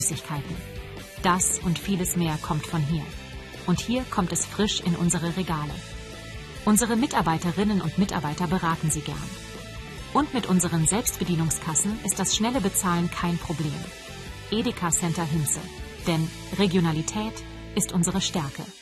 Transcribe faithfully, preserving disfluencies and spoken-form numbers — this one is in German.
Süßigkeiten. Das und vieles mehr kommt von hier. Und hier kommt es frisch in unsere Regale. Unsere Mitarbeiterinnen und Mitarbeiter beraten Sie gern. Und mit unseren Selbstbedienungskassen ist das schnelle Bezahlen kein Problem. Edeka Center Hinze. Denn Regionalität ist unsere Stärke.